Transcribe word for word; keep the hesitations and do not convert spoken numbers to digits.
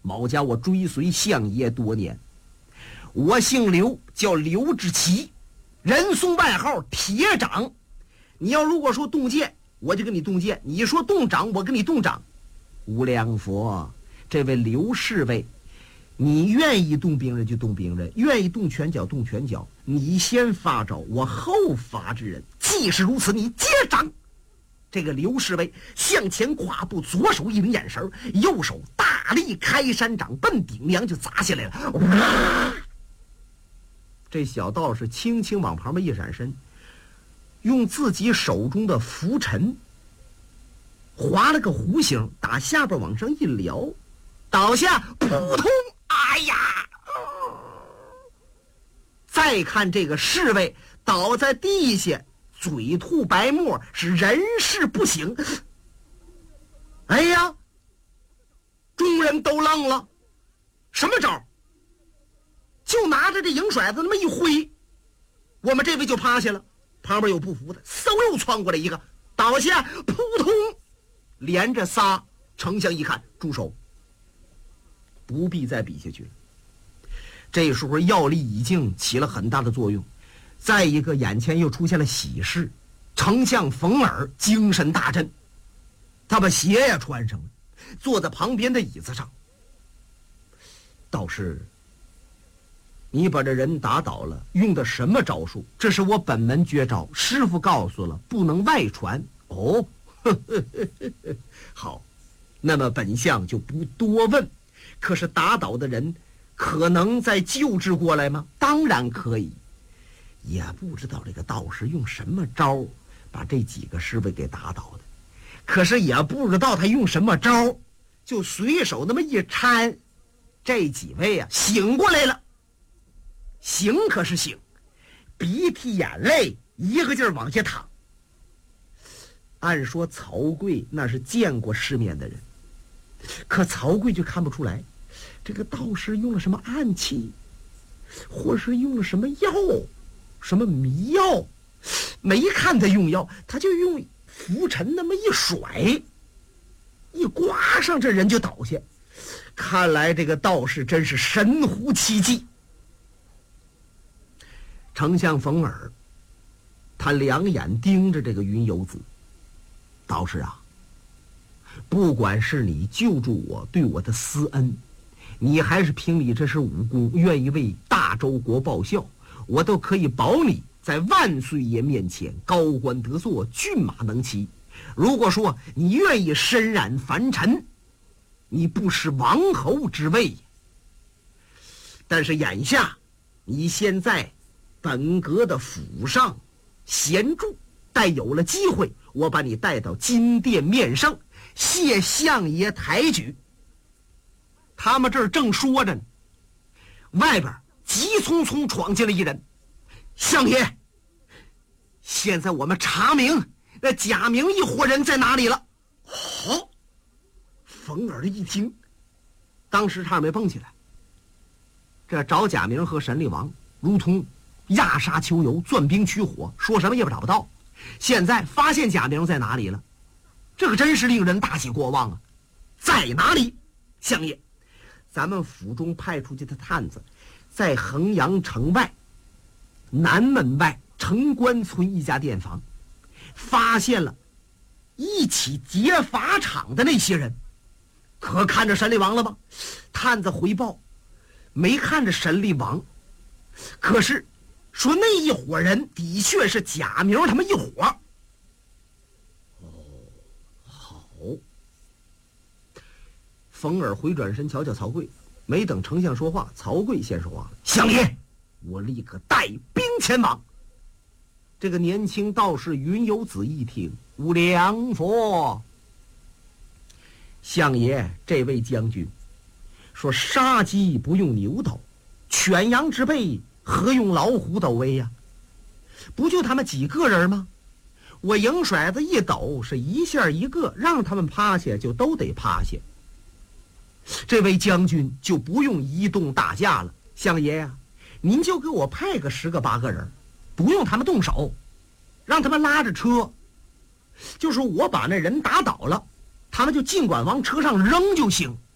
某家我追随相爷多年，我姓刘，叫刘志奇，人送外号铁掌。你要如果说动剑，我就跟你动剑；你说动掌，我跟你动掌。无量佛，这位刘侍卫，你愿意动兵刃就动兵刃，愿意动拳脚动拳脚，你先发招，我后发制人。既是如此，你接掌。这个刘侍卫向前跨步，左手一领眼神，右手大力开山掌，奔顶梁就砸下来了。这小道士轻轻往旁边一闪身，用自己手中的拂尘划了个弧形，打下边往上一撩，倒下，扑通，哎呀！再看这个侍卫倒在地下，嘴吐白沫，是人事不省。哎呀，众人都愣了，什么招？就拿着这银甩子那么一挥，我们这位就趴下了。旁边有不服的，嗖又窜过来一个，倒下，扑通，连着仨。丞相一看，住手，不必再比下去了。这时候药力已经起了很大的作用。再一个，眼前又出现了喜事，丞相冯尔精神大振，他把鞋也穿上了，坐在旁边的椅子上。道士，你把这人打倒了，用的什么招数？这是我本门绝招，师傅告诉了，不能外传。哦，呵呵呵呵，好，那么本相就不多问。可是打倒的人可能再救治过来吗？当然可以。也不知道这个道士用什么招把这几个侍卫给打倒的，可是也不知道他用什么招，就随手那么一搀，这几位啊醒过来了。醒可是醒，鼻涕眼泪一个劲儿往下淌。按说曹刿那是见过世面的人，可曹刿就看不出来这个道士用了什么暗器，或是用了什么药，什么迷药。没看他用药，他就用拂尘那么一甩，一刮上，这人就倒下。看来这个道士真是神乎其技。丞相冯尔他两眼盯着这个云游子，道士啊，不管是你救助我对我的私恩，你还是凭你这身武功愿意为大周国报效，我都可以保你在万岁爷面前高官得坐，骏马能骑。如果说你愿意身染凡尘，你不失王侯之位。但是眼下你现在本阁的府上闲住，待有了机会，我把你带到金殿面圣，谢相爷抬举。他们这儿正说着呢，外边急匆匆闯进了一人。相爷，现在我们查明那贾明一伙人在哪里了。好，冯尔一听，当时差点没蹦起来。这找贾明和神力王如同压沙求油，钻冰取火，说什么也找不到。现在发现贾明在哪里了，这可真是令人大喜过望啊！在哪里？相爷，咱们府中派出去的探子，在衡阳城外南门外城关村一家店房，发现了一起劫法场的那些人。可看着神力王了吗？探子回报，没看着神力王，可是说那一伙人的确是贾明他们一伙。哦，好。冯尔回转身瞧瞧曹刿，没等丞相说话，曹刿先说话了：相爷，我立刻带兵前往。这个年轻道士云游子一听，无量佛，相爷，这位将军说杀鸡不用牛刀，犬羊之辈何用老虎斗威呀？不就他们几个人吗？我银甩子一抖，是一下一个，让他们趴下就都得趴下。这位将军就不用移动大架了，相爷呀、啊，您就给我派个十个八个人，不用他们动手，让他们拉着车，就是我把那人打倒了，他们就尽管往车上扔就行。